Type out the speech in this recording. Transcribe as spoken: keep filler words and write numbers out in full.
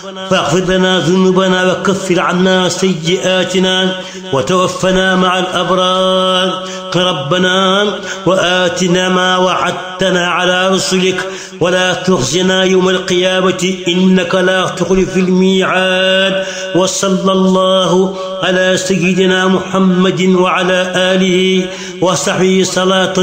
فاغفر لنا ذنوبنا وكفر عنا سيئاتنا وتوفنا مع الأبرار. ربنا وآتنا ما وعدتنا على رسلك ولا تخزنا يوم القيامة إنك لا تخلف الميعاد. وصلى الله على سيدنا محمد وعلى آله وصحبه صلاة